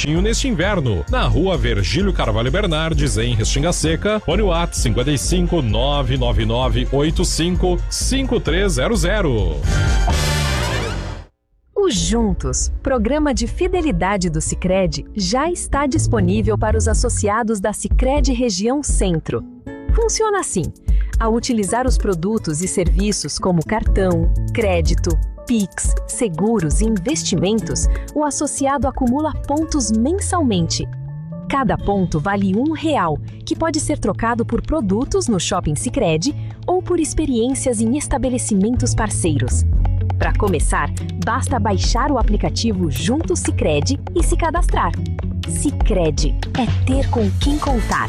quentinho neste inverno. Na rua Virgílio Carvalho Bernardes, em Restinga Seca. Fone WhatsApp 55 999 85 5300. O Juntos, programa de fidelidade do Sicredi, já está disponível para os associados da Sicredi Região Centro. Funciona assim: ao utilizar os produtos e serviços como cartão, crédito, Pix, seguros e investimentos, o associado acumula pontos mensalmente. Cada ponto vale R$1, que pode ser trocado por produtos no Shopping Sicredi ou por experiências em estabelecimentos parceiros. Para começar, basta baixar o aplicativo Junto Sicredi e se cadastrar. Sicredi é ter com quem contar.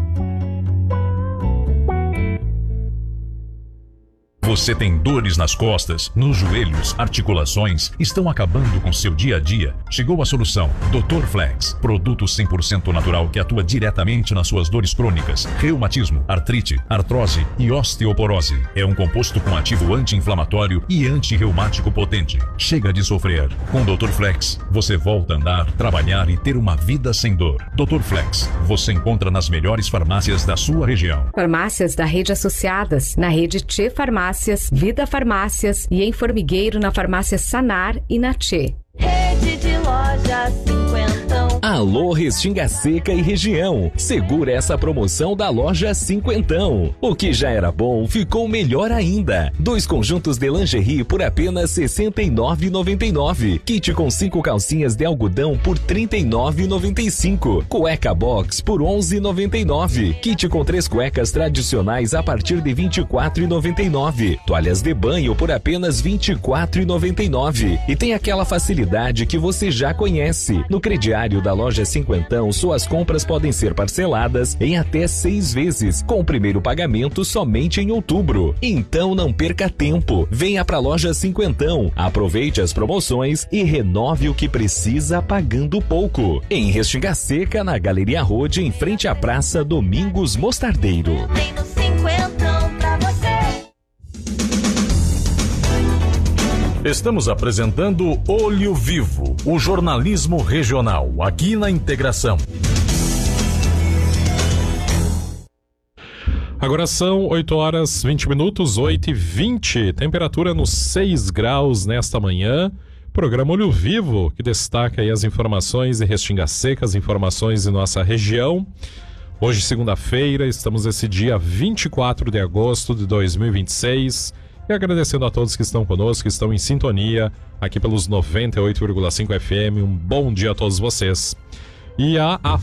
Você tem dores nas costas, nos joelhos, articulações, estão acabando com seu dia a dia? Chegou a solução. Dr. Flex, produto 100% natural que atua diretamente nas suas dores crônicas, reumatismo, artrite, artrose e osteoporose. É um composto com ativo anti-inflamatório e anti-reumático potente. Chega de sofrer. Com Dr. Flex, você volta a andar, trabalhar e ter uma vida sem dor. Dr. Flex, você encontra nas melhores farmácias da sua região. Farmácias da rede associadas, na rede Tchê Farmácias, Vida Farmácias e em Formigueiro na farmácia Sanar e na Tchê. Rede de lojas 50. Alô, Restinga Seca e região. Segura essa promoção da loja 50. O que já era bom ficou melhor ainda. 2 conjuntos de lingerie por apenas R$ 69,99. Kit com 5 calcinhas de algodão por R$ 39,95. Cueca box por R$ 11,99. Kit com 3 cuecas tradicionais a partir de R$ 24,99. Toalhas de banho por apenas R$ 24,99. E tem aquela facilidade que você já conhece. No crediário da loja 50, suas compras podem ser parceladas em até 6 vezes, com o primeiro pagamento somente em outubro. Então não perca tempo. Venha pra loja 50, aproveite as promoções e renove o que precisa pagando pouco. Em Restinga Seca, na Galeria Road, em frente à Praça Domingos Mostardeiro. Tem no 50 pra você. Estamos apresentando Olho Vivo, o jornalismo regional, aqui na Integração. Agora são 8 horas 20 minutos, 8h20, temperatura nos 6 graus nesta manhã. Programa Olho Vivo, que destaca aí as informações de Restinga Seca, as informações de nossa região. Hoje, segunda-feira, estamos nesse dia 24 de agosto de 2026. E agradecendo a todos que estão conosco, que estão em sintonia aqui pelos 98,5 FM. Um bom dia a todos vocês. E a